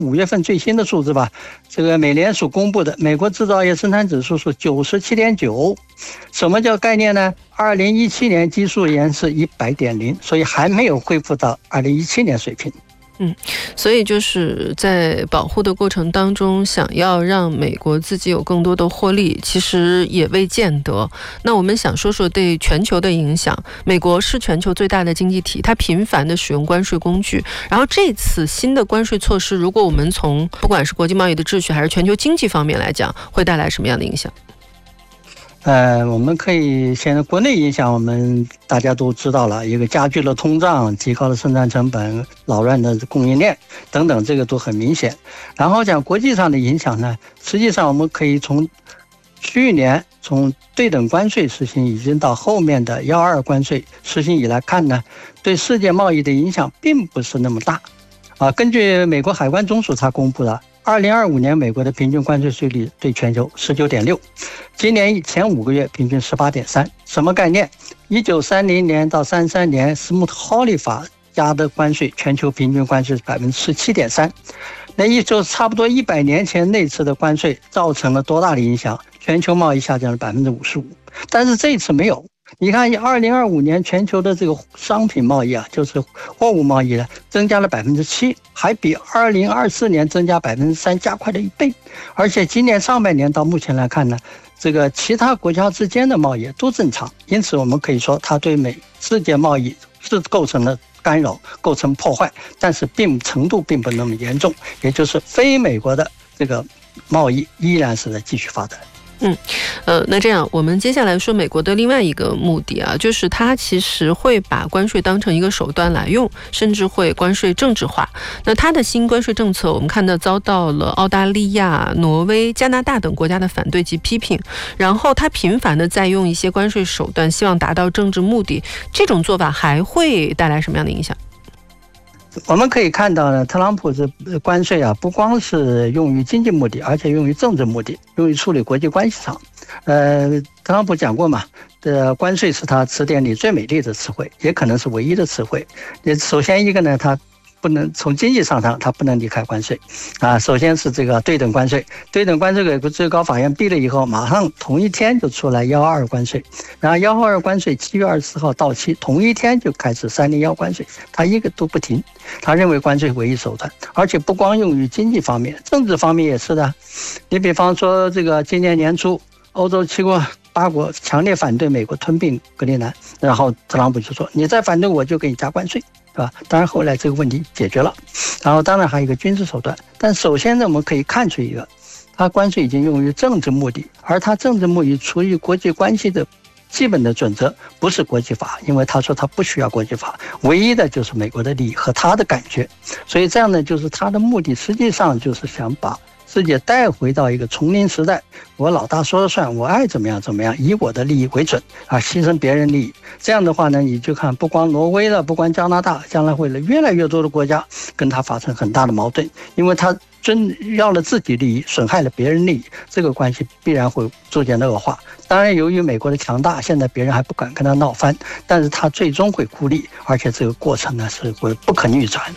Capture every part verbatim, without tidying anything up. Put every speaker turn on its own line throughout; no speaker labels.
五月份最新的数字吧，这个美联储公布的美国制造业生产指数是九十七点九，什么叫概念呢？二零一七年基数年是一百点零，所以还没有恢复到二零一七年水平。
嗯，所以就是在保护的过程当中，想要让美国自己有更多的获利，其实也未见得。那我们想说说对全球的影响。美国是全球最大的经济体，它频繁的使用关税工具。然后这次新的关税措施，如果我们从不管是国际贸易的秩序还是全球经济方面来讲，会带来什么样的影响？
呃，我们可以现在国内影响，我们大家都知道了，一个加剧了通胀，提高了生产成本，扰乱的供应链等等，这个都很明显。然后讲国际上的影响呢，实际上我们可以从去年从对等关税实行已经到后面的幺二关税实行以来看呢，对世界贸易的影响并不是那么大啊。根据美国海关总署它公布的二零二五年美国的平均关税税率对全球 十九点六， 今年前五个月平均 十八点三。 什么概念？一九三零年到三三年斯穆特豪利法加的关税，全球平均关税是 百分之十七点三。 那也就差不多一百年前那次的关税造成了多大的影响？全球贸易下降了 百分之五十五， 但是这次没有。你看二零二五年全球的这个商品贸易啊，就是货物贸易呢，增加了 百分之七， 还比二零二四年增加 百分之三， 加快了一倍。而且今年上半年到目前来看呢，这个其他国家之间的贸易都正常，因此我们可以说它对美世界贸易是构成了干扰，构成破坏，但是并程度并不那么严重，也就是非美国的这个贸易依然是在继续发展。
嗯，呃，那这样我们接下来说美国的另外一个目的啊，就是它其实会把关税当成一个手段来用，甚至会关税政治化。那它的新关税政策，我们看到遭到了澳大利亚、挪威、加拿大等国家的反对及批评，然后它频繁的在用一些关税手段，希望达到政治目的。这种做法还会带来什么样的影响？
我们可以看到呢，特朗普这关税啊，不光是用于经济目的，而且用于政治目的，用于处理国际关系上。呃，特朗普讲过嘛，这关税是他词典里最美丽的词汇，也可能是唯一的词汇。首先一个呢，他不能从经济上上，它不能离开关税啊。首先是这个对等关税，对等关税给最高法院毙了以后，马上同一天就出来幺二关税，然后幺二关税七月二十四号到期，同一天就开始三零幺关税，他一个都不停。他认为关税唯一手段，而且不光用于经济方面，政治方面也是的。你比方说这个今年年初，欧洲七国八国强烈反对美国吞并格陵兰，然后特朗普就说你再反对我就给你加关税，是吧？当然后来这个问题解决了，然后当然还有一个军事手段。但首先呢，我们可以看出一个，他关税已经用于政治目的，而他政治目的出于国际关系的基本的准则不是国际法，因为他说他不需要国际法，唯一的就是美国的利益和他的感觉。所以这样呢，就是他的目的实际上就是想把世界带回到一个丛林时代，我老大说了算，我爱怎么样怎么样，以我的利益为准啊，牺牲别人利益。这样的话呢，你就看不光挪威了，不光加拿大，将来会越来越多的国家跟他发生很大的矛盾，因为他真要了自己利益，损害了别人利益，这个关系必然会逐渐的恶化。当然由于美国的强大，现在别人还不敢跟他闹翻，但是他最终会孤立，而且这个过程呢是会不可逆转。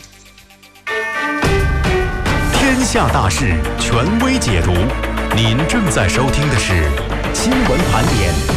天下大事，权威解读。您正在收听的是新闻盘点。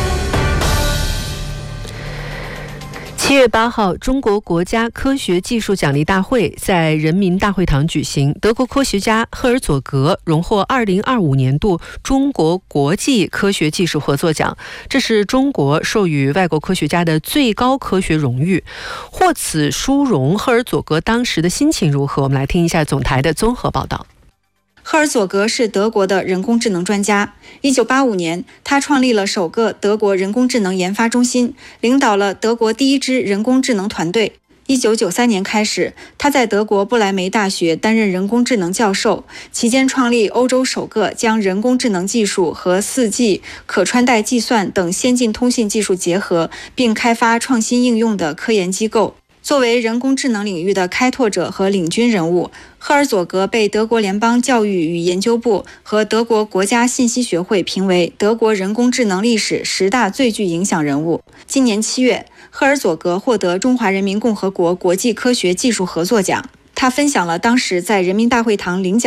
七月八号，中国国家科学技术奖励大会在人民大会堂举行。德国科学家赫尔佐格荣获二零二五年度中国国际科学技术合作奖，这是中国授予外国科学家的最高科学荣誉。获此殊荣，赫尔佐格当时的心情如何？我们来听一下总台的综合报道。
赫尔佐格是德国的人工智能专家。一九八五年，他创立了首个德国人工智能研发中心，领导了德国第一支人工智能团队。一九九三年开始，他在德国不莱梅大学担任人工智能教授，期间创立欧洲首个将人工智能技术和 四 G、可穿戴计算等先进通信技术结合，并开发创新应用的科研机构。作为人工智能领域的开拓者和领军人物，赫尔佐格被德国联邦教育与研究部和德国国家信息学会评为德国人工智能历史十大最具影响人物。今年七月，赫尔佐格获得中华人民共和国国际科学技术合作奖。 他分享了当时在人民大会堂领奖